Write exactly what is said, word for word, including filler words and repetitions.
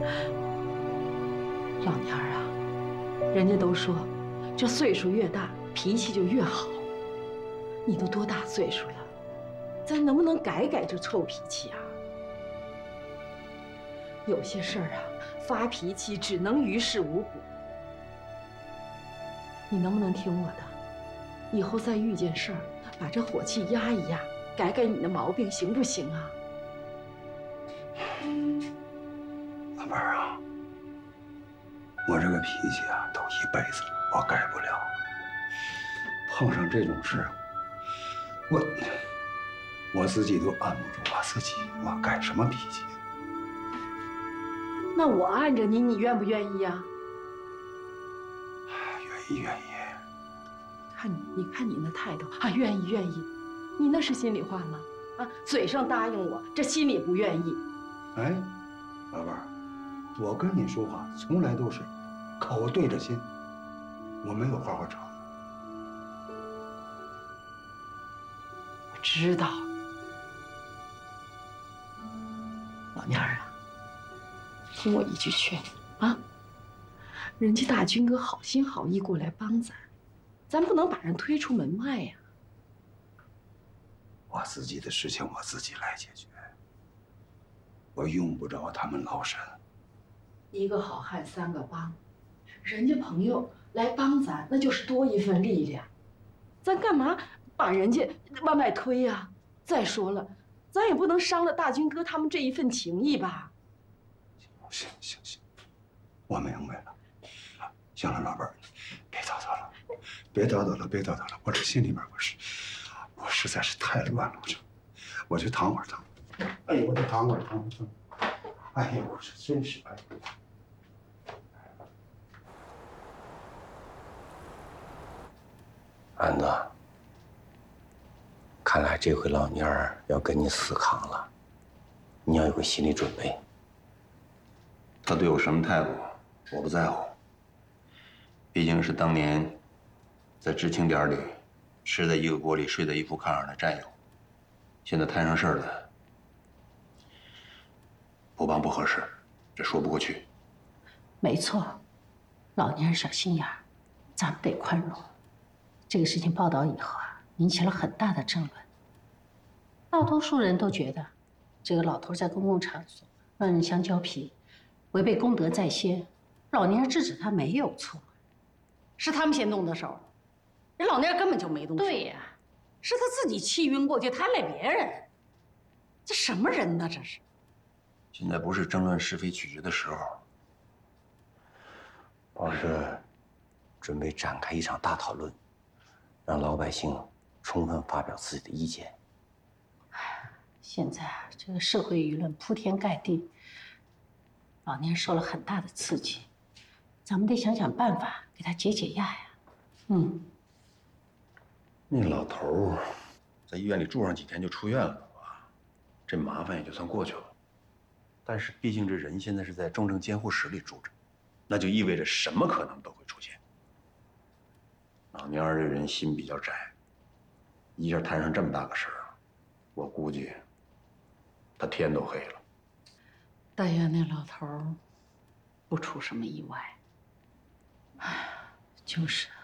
老娘儿啊，人家都说，这岁数越大，脾气就越好。你都多大岁数了，咱能不能改改这臭脾气啊？有些事儿啊，发脾气只能于事无补。你能不能听我的？以后再遇见事儿，把这火气压一压，改改你的毛病，行不行啊？ 老伴儿啊，我这个脾气啊，都一辈子了，我改不了。碰上这种事，我我自己都按不住我自己，我改什么脾气？ 那我按着你，你愿不愿意呀？ 愿意愿意。 看你，你看你那态度啊，愿意愿意，你那是心里话吗？啊，嘴上答应我，这心里不愿意。 哎，老伴儿，我跟你说话从来都是口对着心，我没有花花肠。 我知道，老娘儿啊，听我一句劝啊，人家大军哥好心好意过来帮咱，咱不能把人推出门外呀。 我自己的事情我自己来解决，我用不着他们老沈。 一个好汉三个帮，人家朋友来帮咱，那就是多一份力量。咱干嘛把人家往外推呀？再说了，咱也不能伤了大军哥他们这一份情谊吧？ 行行行，我明白了。行了，老伴儿，别叨叨了，别叨叨了，别叨叨了。我这心里边我是，我实在是太乱了，我就我就躺会儿躺会儿。哎呦，我就躺会儿躺会儿躺会儿。哎呦，我这真是哎。 安子，看来这回老蔫儿要跟你死扛了，你要有个心理准备。 他对我什么态度，我不在乎。毕竟是当年在知青点里吃在一个锅里、睡在一副炕上的战友，现在摊上事儿了，不帮不合适，这说不过去。 没错，老年人小心眼儿，咱们得宽容。这个事情报道以后啊，引起了很大的争论。大多数人都觉得，这个老头在公共场所乱人香蕉皮，违背公德在先，老年人制止他没有错，是他们先动的手，人老年人根本就没动手。对呀，是他自己气晕过去，他赖别人。这什么人呢？这是。 现在不是争论是非曲直的时候。 我是准备展开一场大讨论，让老百姓充分发表自己的意见。 现在啊，这个社会舆论铺天盖地，老年人受了很大的刺激，咱们得想想办法给他解解压呀。嗯， 那老头儿在医院里住上几天就出院了吧，这麻烦也就算过去了。但是毕竟这人现在是在重症监护室里住着，那就意味着什么可能都会出现。老蔫儿这人心比较窄，一下摊上这么大个事儿，我估计他天都黑了。 但愿那老头儿不出什么意外。哎，就是。